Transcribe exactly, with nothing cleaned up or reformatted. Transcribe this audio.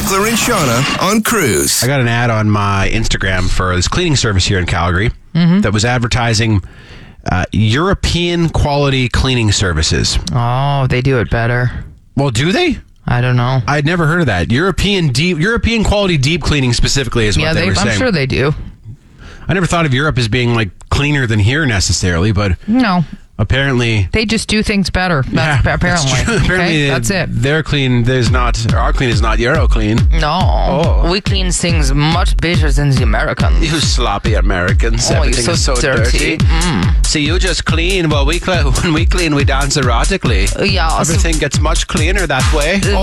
Sinclair and Shauna on Cruise. I got an ad on my Instagram for this cleaning service here in Calgary Mm-hmm. that was advertising uh, European quality cleaning services. Oh, they do it better. Well, do they? I don't know. I'd never heard of that. European deep, European quality deep cleaning specifically is what yeah, they, they, were I'm saying. sure they do. I never thought of Europe as being like cleaner than here necessarily, but No, apparently they just do things better. That's yeah, apparently. that's true. Okay, Apparently, that's it. Their clean, there's not. Our clean is not Euro clean. No, Oh. we clean things much better than the Americans. You sloppy Americans. Oh, you're Everything so is so dirty. dirty. Mm. See, you just clean. Well, we cl- when we clean, we dance erotically. Yeah, so- Everything gets much cleaner that way.